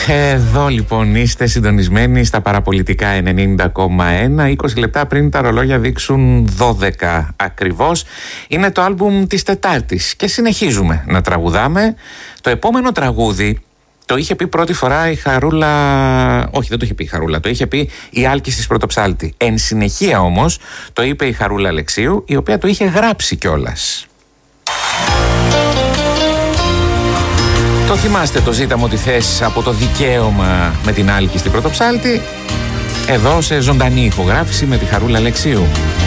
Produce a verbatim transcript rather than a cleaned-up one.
Εδώ λοιπόν είστε συντονισμένοι στα παραπολιτικά ενενήντα κόμμα ένα, είκοσι λεπτά πριν τα ρολόγια δείξουν δώδεκα ακριβώς. Είναι το άλμπουμ της Τετάρτης και συνεχίζουμε να τραγουδάμε. Το επόμενο τραγούδι το είχε πει πρώτη φορά η Χαρούλα, όχι δεν το είχε πει η Χαρούλα, το είχε πει η Άλκης της Πρωτοψάλτη. Εν συνεχεία όμως το είπε η Χαρούλα Αλεξίου, η οποία το είχε γράψει κιόλας. Το θυμάστε το «Ζήτα μου ό,τι θες» από το Δικαίωμα με την Άλκη στην Πρωτοψάλτη, εδώ σε ζωντανή ηχογράφηση με τη Χαρούλα Αλεξίου.